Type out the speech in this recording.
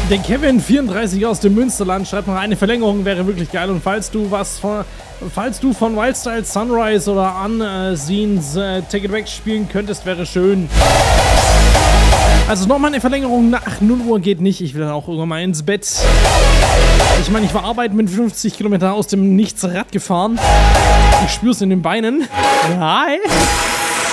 Der Kevin34 aus dem Münsterland schreibt noch, eine Verlängerung wäre wirklich geil. Und falls du von Wildstyle Sunrise oder Unseen's Take It Back spielen könntest, wäre schön. Also nochmal eine Verlängerung nach 0 Uhr geht nicht. Ich will dann auch irgendwann mal ins Bett. Ich meine, ich war arbeiten mit 50 Kilometern aus dem Nichts Rad gefahren. Ich spür's in den Beinen. Hi.